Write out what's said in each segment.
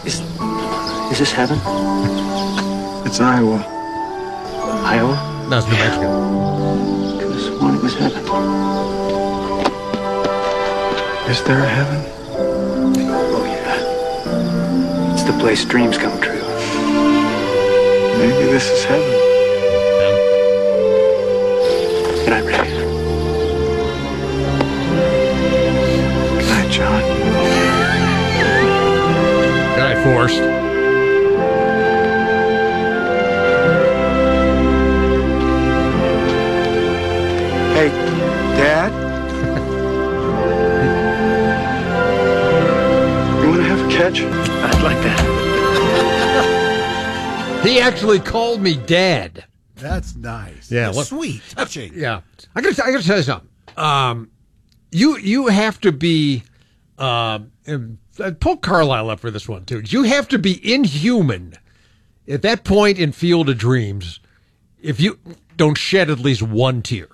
Is this heaven? It's Iowa. Iowa? No, it's New Mexico. Could have sworn it was heaven. Is there a heaven? Oh, yeah. It's the place dreams come true. Maybe this is heaven. Good night, Ray. Good night, John. Good night, Forrest. Hey, Dad? You want to have a catch? I'd like that. He actually called me Dad. That's nice. Yeah, That's what- sweet. Touching. Yeah, I gotta tell you something. You have to be. Pull Carlisle up for this one too. You have to be inhuman at that point in Field of Dreams if you don't shed at least one tear.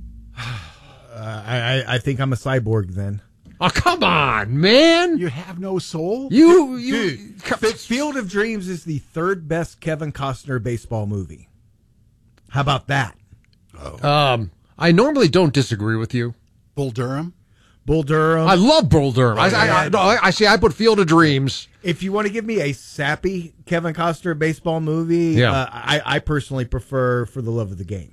I think I'm a cyborg then. Oh, come on, man! You have no soul? Dude, Field of Dreams is the third best Kevin Costner baseball movie. How about that? I normally don't disagree with you. Bull Durham? Bull Durham. I love Bull Durham. I see. I put Field of Dreams. If you want to give me a sappy Kevin Costner baseball movie, Yeah. I personally prefer For the Love of the Game,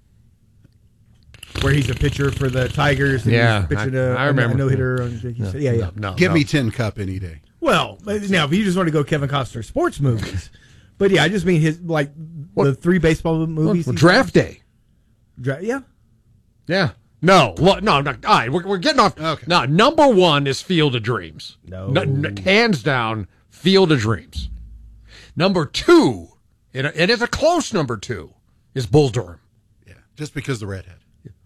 where he's a pitcher for the Tigers. And Yeah, he's pitching I remember. a no-hitter. Yeah. No, Give no. me Tin Cup any day. Well, now if you just want to go Kevin Costner sports movies, but yeah, I just mean his the three baseball movies. Well, Draft Day. Yeah. Yeah. No. All right, we're getting off. Okay. No, number one is Field of Dreams. No. Hands down, Field of Dreams. Number two, and it's a close number two, is Bull Durham. Yeah, just because the redhead.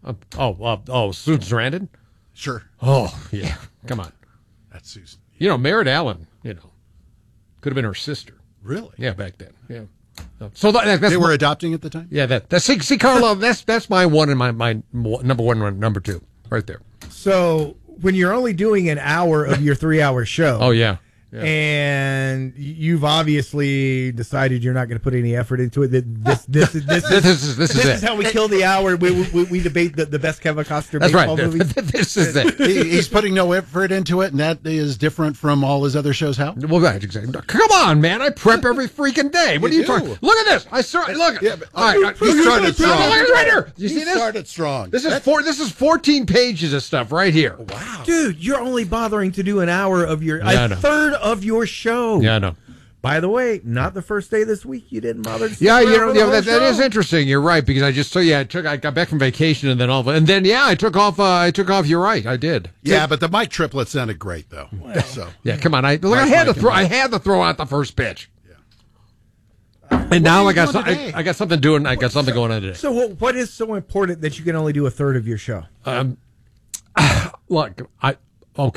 Susan Sarandon? Sure. Oh, yeah. Come on. That's Susan. Merritt Allen, could have been her sister. Really? Yeah, back then. Yeah. So that's They were adopting at the time? Yeah, that's see, Carlo, that's my one and my number one and number two right there. So when you're only doing an hour of your 3-hour show, Oh yeah. and you've obviously decided you're not going to put any effort into it. This is how we kill the hour. We debate the best Kevin Costner That's baseball right. movies. This is it. He's putting no effort into it, and that is different from all his other shows. How? Well, right, exactly. Come on, man! I prep every freaking day. What are You you talking? do. Look at this. I saw. Look. Yeah, but- All right, You started strong. Look at it right here. You see He this? started strong. This is 14 pages of stuff right here. Wow. Dude, you're only bothering to do an hour of Yeah, I a know. third of your show. Yeah, I know. By the way, not the first day this week. You didn't bother to stick Yeah, around for the whole that show. is interesting. You're right because I got back from vacation and then I took off. You're right, I did. Yeah, but the Mike triplet sounded great, though. So Yeah, come on. I had to throw out the first pitch. And now I got something doing. I got something going on today. So what is so important that you can only do a third of your show? Look, I'm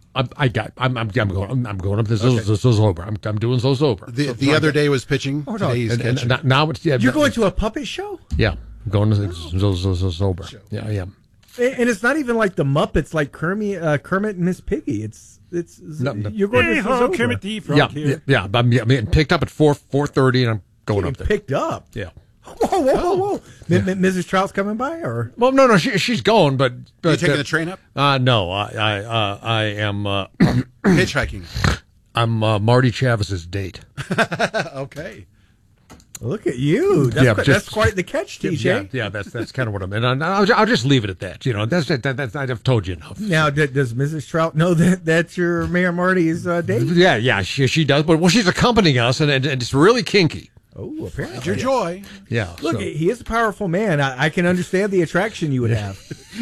going up. This is so sober. I'm doing so sober. the other day was pitching. Today's catching. And now it's You're going to a puppet show? Yeah, I'm going to so sober. Yeah, yeah. And it's not even like the Muppets, like Kermit and Miss Piggy. It's you're going to sober. Kermit the Frog here. Yeah. I'm getting picked up at 4:30, and I'm going up there. Picked up. Yeah. Whoa. Mrs. Trout's coming by, or Well, no, she's going, but You taking the train up? No, I am. Hitchhiking. I'm Marty Chavis's date. Okay. look at you. That's quite the catch, TJ. Yeah, that's kind of what I'm. And I'll just leave it at that. That's I've told you enough. Now, does Mrs. Trout know that's your Mayor Marty's date? Yeah, she does. But she's accompanying us, and it's really kinky. Oh, apparently. Your joy. Yeah. Look, he is a powerful man. I can understand the attraction you would have.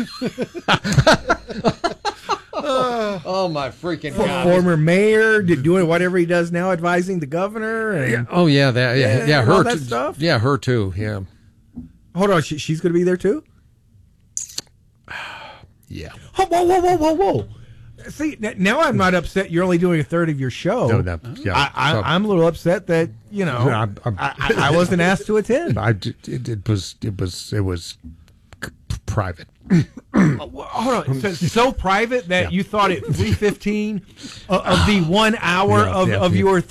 Oh my freaking God! Former mayor, doing whatever he does now, advising the governor. And, Oh yeah, her all that too. stuff? Yeah, her too. Yeah. Hold on, she's going to be there too? Yeah. Oh, whoa. See, now I'm not upset you're only doing a third of your show. No, yeah. I'm a little upset that, I wasn't asked to attend. It was private. Hold on. So private that you thought at 3:15 of the 1 hour of your